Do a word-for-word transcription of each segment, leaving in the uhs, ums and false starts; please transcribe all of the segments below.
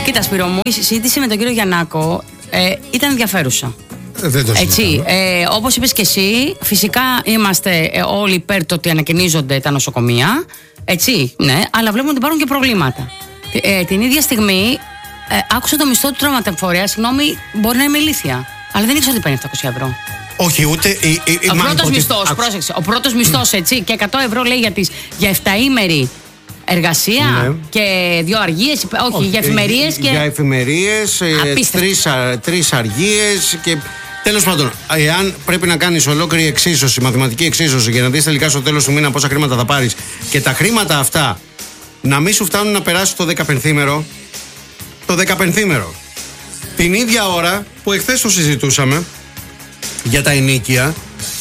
Κοίτα, Σπύρο μου, η συζήτηση με τον κύριο Γιαννάκο ε, ήταν ενδιαφέρουσα. Ε, δεν το Έτσι, ε, όπως είπες και εσύ, φυσικά είμαστε ε, όλοι υπέρ το ότι ανακαινίζονται τα νοσοκομεία. Έτσι, ναι, αλλά βλέπουμε ότι υπάρχουν και προβλήματα. Ε, την ίδια στιγμή, ε, άκουσα το μισθό του τραυματεφορέα, συγγνώμη, μπορεί να είμαι ηλίθια. Αλλά δεν ήξερα ότι παίρνει επτακόσια ευρώ. Όχι, ούτε. Η, η, η, ο πρώτος ότι... μισθός, πρόσεξε. Ο πρώτος μισθός, έτσι, και εκατό ευρώ λέει για, τις, για εφταήμερη εργασία, ναι, και δύο αργίες. Όχι, όχι, για εφημερίες και. Για εφημερίες, τρεις, τρεις αργίες και. Τέλος πάντων, εάν πρέπει να κάνεις ολόκληρη εξίσωση, μαθηματική εξίσωση, για να δεις τελικά στο τέλος του μήνα πόσα χρήματα θα πάρεις και τα χρήματα αυτά να μην σου φτάνουν να περάσει το δεκαπενθήμερο, το δεκαπενθήμερο, την ίδια ώρα που εχθές το συζητούσαμε για τα ενοίκια,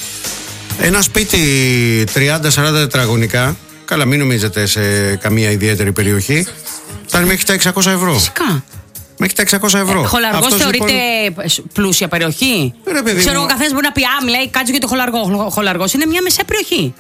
ένα σπίτι τριάντα σαράντα τετραγωνικά, καλά, μην νομίζετε σε καμία ιδιαίτερη περιοχή, φτάνει μέχρι τα εξακόσια ευρώ. Φυσικά. Μέχρι τα εξακόσια ευρώ. Ε, Χολαργός θεωρείται λοιπόν... πλούσια περιοχή. Ρε, παιδί Ξέρω μου... ο καθένας μπορεί να πει, α, μιλάει κάτσο για το Χολαργό. Χολαργός είναι μια μεσαία περιοχή.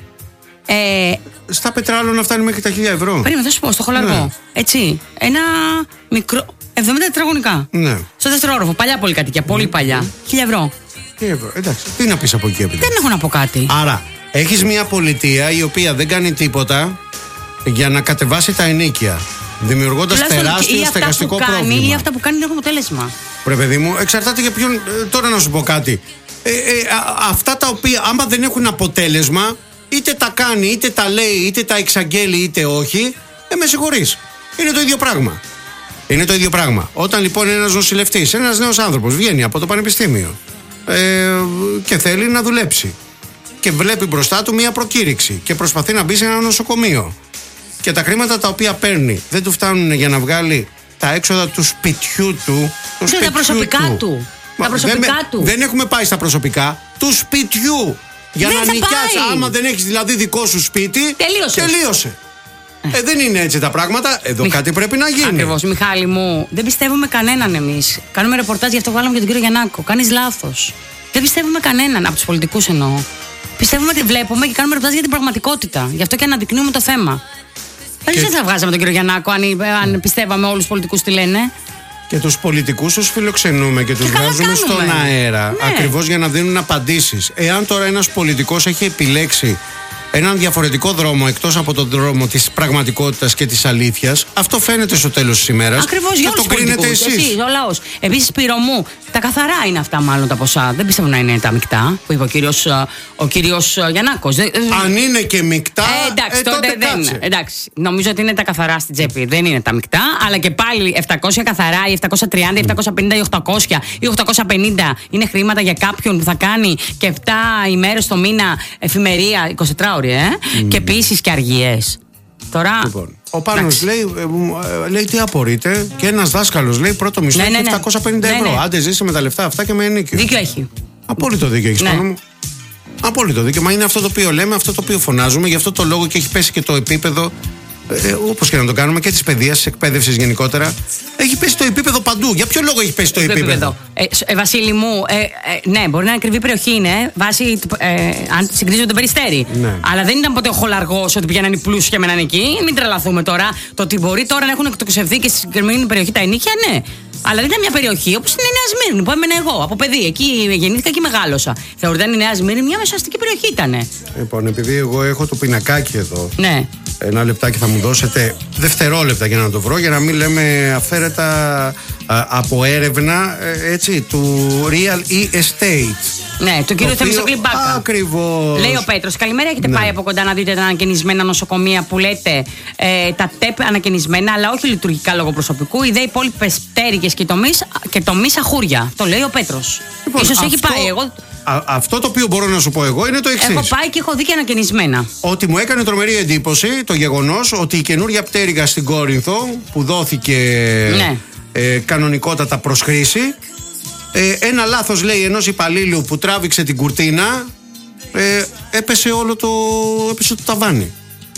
Ε... Στα Πετράλωνα φτάνει μέχρι τα χίλια ευρώ. Περίμενε, θα σου πω, στο Χολαργό. Ναι. Έτσι. Ένα μικρό. εβδομήντα τετραγωνικά. Ναι. Στο δεύτερο όροφο. Παλιά πολυκατοικία. Πολύ mm. παλιά. Χίλια ευρώ. Χίλια ευρώ. Εντάξει. Τι να πει από εκεί, επειδή. Δεν έχω να πω κάτι. Άρα, έχει μια πολιτεία η οποία δεν κάνει τίποτα για να κατεβάσει τα ενοίκια. Δημιουργώντας τεράστιο στεγαστικό πρόβλημα. Ή αυτά που κάνει δεν έχουν αποτέλεσμα. Ρε παιδί μου, εξαρτάται για ποιον. Τώρα να σου πω κάτι. Ε, ε, α, αυτά τα οποία, άμα δεν έχουν αποτέλεσμα, είτε τα κάνει, είτε τα λέει, είτε τα εξαγγέλει, είτε όχι, ε, με συγχωρείς. Είναι το ίδιο πράγμα. Είναι το ίδιο πράγμα. Όταν λοιπόν ένας νοσηλευτής, ένας νέος άνθρωπος βγαίνει από το πανεπιστήμιο ε, και θέλει να δουλέψει και βλέπει μπροστά του μία προκήρυξη και προσπαθεί να μπει σε ένα νοσοκομείο. Και τα χρήματα τα οποία παίρνει δεν του φτάνουν για να βγάλει τα έξοδα του σπιτιού του. Το σπιτιού τα προσωπικά του. του. Μα, τα προσωπικά δεν, του. Δεν έχουμε πάει στα προσωπικά του σπιτιού. Για δεν να νοικιάσει. Άμα δεν έχεις δηλαδή δικό σου σπίτι, τελείωσε. τελείωσε. Ε, δεν είναι έτσι τα πράγματα. Εδώ Μιχ... κάτι πρέπει να γίνει. Ακριβώς, Μιχάλη μου. Δεν πιστεύουμε κανέναν εμείς. Κάνουμε ρεπορτάζ, γι' αυτό βάλαμε και τον κύριο Γιαννάκο. Κάνεις λάθος. Δεν πιστεύουμε κανέναν, από τους πολιτικούς εννοώ. Πιστεύουμε ότι βλέπουμε και κάνουμε ρεπορτάζ για την πραγματικότητα. Γι' αυτό και αναδεικνύουμε το θέμα. Και... Δεν θα βγάζαμε τον κύριο Γιαννάκο αν, αν πιστεύαμε όλους τους πολιτικούς τι λένε. Και τους πολιτικούς τους φιλοξενούμε και τους βγάζουμε στον αέρα. Ναι. Ακριβώς για να δίνουν απαντήσεις. Εάν τώρα ένας πολιτικός έχει επιλέξει έναν διαφορετικό δρόμο εκτός από τον δρόμο της πραγματικότητας και της αλήθειας, αυτό φαίνεται στο τέλος της ημέρας. Ακριβώς, για όλους τους πολιτικούς. Εσείς, ο λαός. Επίσης, Σπύρο μου, τα καθαρά είναι αυτά μάλλον τα ποσά. Δεν πιστεύω να είναι τα μεικτά που είπε ο κύριος, ο κύριος Γιαννάκος. Αν είναι και μεικτά, ε, εντάξει, ε, τότε, τότε δεν είναι. Εντάξει, νομίζω ότι είναι τα καθαρά στην τσέπη. Δεν είναι τα μεικτά, αλλά και πάλι επτακόσια καθαρά ή επτακόσια τριάντα ή επτακόσια πενήντα ή οκτακόσια ή οκτακόσια πενήντα είναι χρήματα για κάποιον που θα κάνει και επτά ημέρες το μήνα εφημερία εικοσιτετράωρη. Ε? Mm. Και επίσης και αργίες. Τώρα. Λοιπόν, ο Πάνος λέει, ε, λέει τι απορείτε, και ένας δάσκαλος λέει πρώτο μισθό ναι, ναι, ναι. επτακόσια πενήντα ευρώ. Ναι, ναι. Άντε ζήσει με τα λεφτά αυτά και με ενίκιο. Δίκιο έχει. Απόλυτο δίκιο έχει, ναι. Πάνω μου. Απόλυτο δίκιο. Μα είναι αυτό το οποίο λέμε, αυτό το οποίο φωνάζουμε. Γι' αυτό το λόγο και έχει πέσει και το επίπεδο. Ε, όπως και να το κάνουμε, και της παιδείας, της εκπαίδευσης γενικότερα. Έχει πέσει το επίπεδο παντού. Για ποιο λόγο έχει πέσει το, το επίπεδο, επίπεδο. Ε, ε, Βασίλη μου, ε, ε, ναι, μπορεί να είναι ακριβή περιοχή, είναι βάσει, ε, αν συγκρίνει με τον Περιστέρι. Ναι. Αλλά δεν ήταν ποτέ ο Χολαργός ότι πηγαίναν οι πλούσιοι και μέναν εκεί. Μην τρελαθούμε τώρα. Το ότι μπορεί τώρα να έχουν εκτοξευθεί και στη συγκεκριμένη περιοχή τα ενίκια, ναι. Αλλά δεν ήταν μια περιοχή όπως είναι η Νέα Σμύρνη που έμενα εγώ από παιδί. Εκεί γεννήθηκα και μεγάλωσα. Θεωρείται η Νέα Σμύρνη μια μεσαστική περιοχή ήταν. Λοιπόν, επειδή εγώ έχω το πινακάκι εδώ. Ναι. Ένα λεπτάκι θα μου δώσετε δευτερόλεπτα για να το βρω, για να μην λέμε αυθαίρετα α, από έρευνα έτσι, του Real E-Estate. Ναι, του κύριου Θεμιστοκλή Μπάκα. Ακριβώς. Λέει ο Πέτρος, καλημέρα, έχετε ναι. πάει από κοντά να δείτε τα ανακαινισμένα νοσοκομεία που λέτε ε, τα ΤΕΠ ανακαινισμένα, αλλά όχι λειτουργικά λόγω προσωπικού. Οι δε υπόλοιπες πτέρυγες και τομείς, και τομείς αχούρια. Το λέει ο Πέτρος. Λοιπόν, ίσως αυτό... έχει πάει. Εγώ... Α, αυτό το οποίο μπορώ να σου πω εγώ είναι το εξής. Έχω πάει και έχω δει και ανακαινισμένα. Ότι μου έκανε τρομερή εντύπωση το γεγονός ότι η καινούρια πτέρυγα στην Κόρινθο που δόθηκε ναι. ε, κανονικότατα προς χρήση, ε, ένα λάθος λέει ενός υπαλλήλου που τράβηξε την κουρτίνα, ε, έπεσε όλο το, έπεσε το ταβάνι.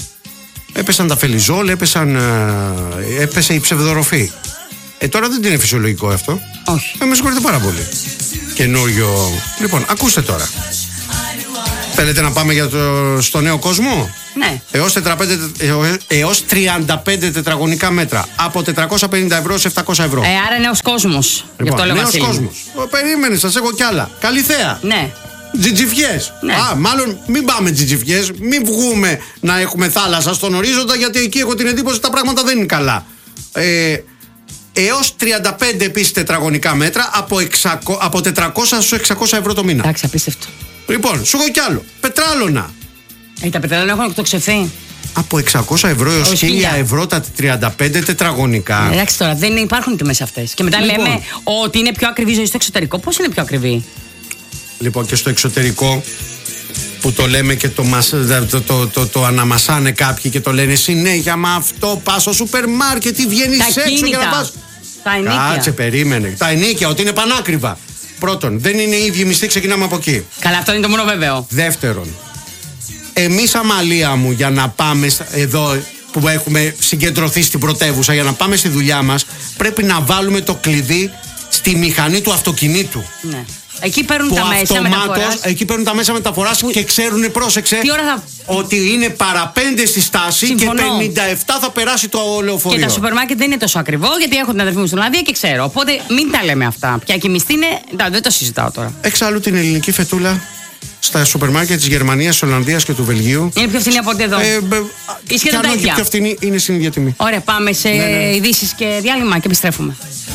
Έπεσαν τα φελιζόλ, έπεσαν, ε, έπεσε η ψευδορροφή. Ε, τώρα δεν είναι φυσιολογικό αυτό. Όχι. Ε, με συγχωρείτε πάρα πολύ. Καινούριο. Λοιπόν, ακούστε τώρα. Θέλετε να πάμε για το, στο νέο κόσμο? Ναι. Έως, έως τριάντα πέντε τετραγωνικά μέτρα. Από τετρακόσια πενήντα ευρώ σε επτακόσια ευρώ. Ε, άρα νέος κόσμος. Λοιπόν, νέος κόσμος. Περίμενε, σας έχω κι άλλα. Καλυθέα. Ναι. Τζιτζιφιές. Ναι. Α, μάλλον μην πάμε τζιτζιφιές. Μην βγούμε να έχουμε θάλασσα στον ορίζοντα, γιατί εκεί έχω την εντύπωση ότι τα πράγματα δεν είναι καλά. Ε, έως τριάντα πέντε επίσης τετραγωνικά μέτρα από, εξακόσια, από τετρακόσια στους εξακόσια ευρώ το μήνα. Εντάξει, απίστευτο. Λοιπόν, σου έχω κι άλλο. Πετράλωνα. Ε, τα πετράλωνα έχουν εκτοξευθεί. Από εξακόσια ευρώ έως χίλια ευρώ τα τριάντα πέντε τετραγωνικά. Ε, εντάξει τώρα, δεν υπάρχουν τιμές αυτές. Και μετά λοιπόν λέμε ότι είναι πιο ακριβή ζωή στο εξωτερικό. Πώς είναι πιο ακριβή? Λοιπόν, και στο εξωτερικό που το λέμε και το, μας, το, το, το, το αναμασάνε κάποιοι και το λένε συνέχεια, μα αυτό πας στο σούπερ μάρκετ ή βγαίνεις έξω για να πας. Τα ενίκια. Κάτσε, περίμενε. Τα ενίκια, ότι είναι πανάκριβα. Πρώτον, δεν είναι οι ίδιοι μισθοί, ξεκινάμε από εκεί. Καλά, αυτό είναι το μόνο βέβαιο. Δεύτερον, εμείς αμαλία μου για να πάμε εδώ που έχουμε συγκεντρωθεί στην πρωτεύουσα, για να πάμε στη δουλειά μας, πρέπει να βάλουμε το κλειδί στη μηχανή του αυτοκινήτου. Ναι. Εκεί παίρνουν που τα μέσα μεταφοράς. Εκεί παίρνουν τα μέσα μεταφοράς που... και ξέρουν, πρόσεξε, θα... ότι είναι παραπέντε στη στάση. Συμφωνώ. Και πενήντα επτά θα περάσει το λεωφορείο. Και τα σούπερ μάρκετ δεν είναι τόσο ακριβό, γιατί έχω την αδερφή μου στην Ολλανδία και ξέρω. Οπότε μην τα λέμε αυτά. Πια και η μισθή είναι. Δεν το συζητάω τώρα. Εξάλλου την ελληνική φετούλα στα σούπερ μάρκετ της Γερμανίας, της Ολλανδίας και του Βελγίου είναι πιο φθηνή από ό,τι εδώ. Ε, Ισχύει τα ίδια. Πιο φθηνή είναι στην ίδια τιμή. Ωραία, πάμε σε ναι, ναι. ειδήσεις και διάλειμμα και επιστρέφουμε.